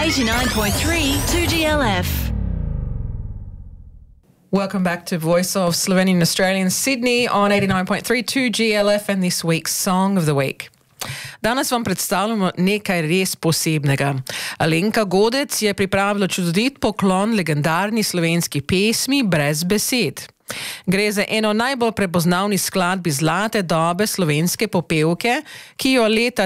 89.3 2GLF. Welcome back to Voice of Slovenian Australian Sydney on 89.3 2GLF and this week's Song of the Week. Danes vam predstavljamo nekaj res posebnega. Alenka Godec je pripravila čudovit poklon legendarni slovenski pesmi Brez besed. Gre za eno najbolj prepoznavnih skladb iz zlate dobe slovenske popevke, ki jo leta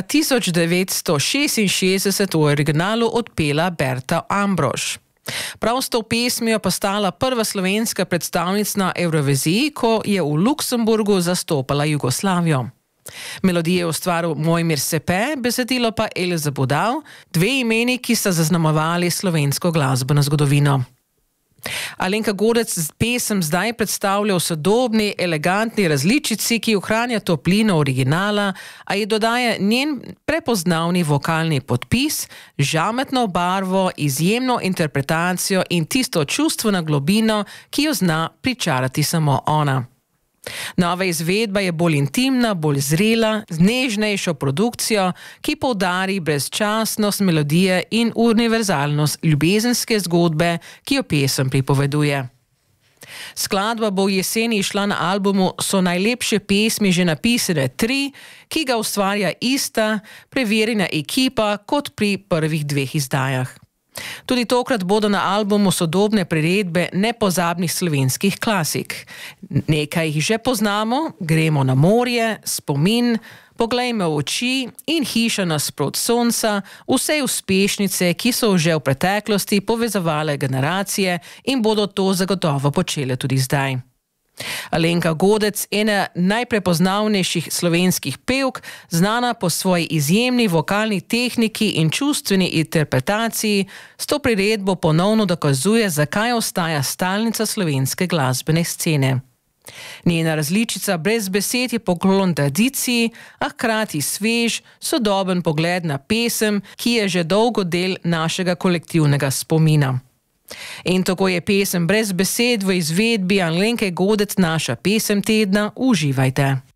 1966 v originalu odpela Berta Ambrož. Prav s to pesmijo postala prva slovenska predstavnica na Evroviziji, ko je v Luksemburgu zastopala Jugoslavijo. Melodije je ustvaril Mojmir Sepe, besedilo pa Elza Budal, dve imeni, ki sta zaznamovali slovensko glasbeno zgodovino. Alenka Godec pesem zdaj predstavlja v sodobni, elegantni različici, ki ohranja toplino originala, a ji dodaja njen prepoznavni vokalni podpis, žametno barvo, izjemno interpretacijo in tisto čustveno globino, ki jo zna pričarati samo ona. Nova izvedba je bolj intimna, bolj zrela, z nežnejšo produkcijo, ki poudari brezčasnost melodije in univerzalnost ljubezenske zgodbe, ki jo pesem pripoveduje. Skladba bo v jeseni išla na albumu So najlepše pesmi že napisane 3, ki ga ustvarja ista, preverjena ekipa kot pri prvih 2 izdajah. Tudi tokrat bodo na albumu sodobne priredbe nepozabnih slovenskih klasik. Nekaj jih že poznamo, Gremo na morje, Spomin, Poglejme v oči in Hiša nasprot sonca, vse uspešnice, ki so že v preteklosti povezovale generacije in bodo to zagotovo počele tudi zdaj. Alenka Godec, ena najprepoznavnejših slovenskih pevk, znana po svoji izjemni vokalni tehniki in čustveni interpretaciji, s to priredbo ponovno dokazuje, zakaj ostaja stalnica slovenske glasbene scene. Njena različica Brez besed je poklon tradiciji, a hkrati svež, sodoben pogled na pesem, ki je že dolgo del našega kolektivnega spomina. In tako je pesem Brez besed v izvedbi Alenke Godec naša pesem tedna. Uživajte.